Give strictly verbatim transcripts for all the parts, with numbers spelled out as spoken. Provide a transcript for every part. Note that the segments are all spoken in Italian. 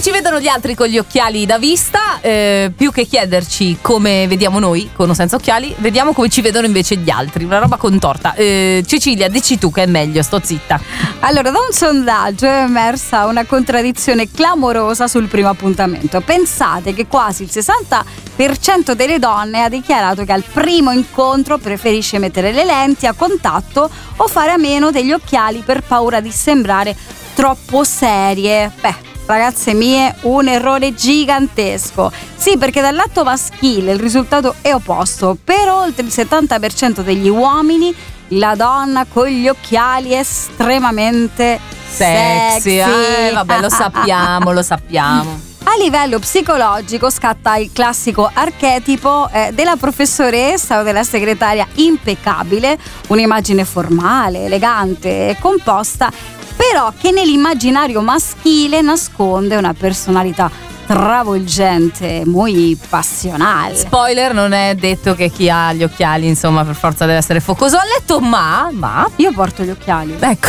ci vedono gli altri con gli occhiali da vista, eh, più che chiederci come vediamo noi con o senza occhiali, vediamo come ci vedono invece gli altri. Una roba contorta. eh, Cecilia, dici tu che è meglio, sto zitta. Allora, da un sondaggio è emersa una contraddizione clamorosa sul primo appuntamento. Pensate che quasi il sessanta per cento delle donne ha dichiarato che al primo incontro preferisce mettere le lenti a contatto o fare a meno degli occhiali per paura di sembrare troppo serie. Beh, ragazze mie, un errore gigantesco. Sì, perché dal lato maschile il risultato è opposto. Per oltre il settanta per cento degli uomini la donna con gli occhiali è estremamente Sexy, sexy. eh, vabbè, lo sappiamo, lo sappiamo. A livello psicologico scatta il classico archetipo eh, della professoressa o della segretaria impeccabile, un'immagine formale, elegante e composta, però che nell'immaginario maschile nasconde una personalità travolgente, muy passionale. Spoiler, non è detto che chi ha gli occhiali, insomma, per forza deve essere focoso a letto, ma, ma... Io porto gli occhiali. Ecco,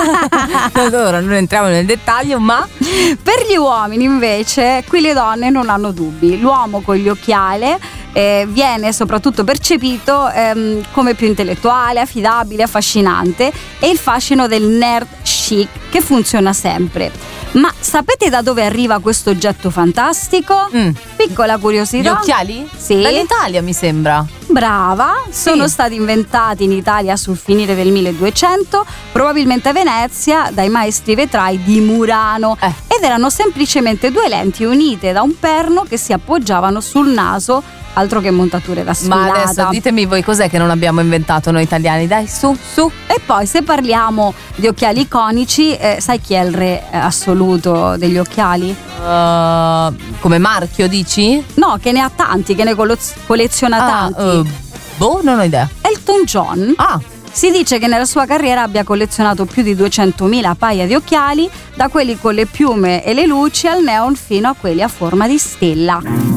allora non entriamo nel dettaglio, ma... Per gli uomini invece, qui le donne non hanno dubbi. L'uomo con gli occhiali eh, viene soprattutto percepito ehm, come più intellettuale, affidabile, affascinante, e il fascino del nerd chic che funziona sempre. Ma sapete da dove arriva questo oggetto fantastico? Mm. Piccola curiosità. Gli occhiali? Sì. Dall'Italia, mi sembra. Brava, sono Sì. stati inventati in Italia sul finire del milleduecento, probabilmente a Venezia, dai maestri vetrai di Murano, Eh. ed erano semplicemente due lenti unite da un perno che si appoggiavano sul naso, altro che montature da sfilata. Ma adesso ditemi voi cos'è che non abbiamo inventato noi italiani, dai, su, su. E poi, se parliamo di occhiali iconici, eh, sai chi è il re eh, assoluto degli occhiali? Uh, come marchio, dici? No, che ne ha tanti, che ne collo- colleziona Ah, tanti. uh, boh, non ho idea. Elton John. Ah, Si dice che nella sua carriera abbia collezionato più di duecentomila paia di occhiali, da quelli con le piume e le luci al neon fino a quelli a forma di stella.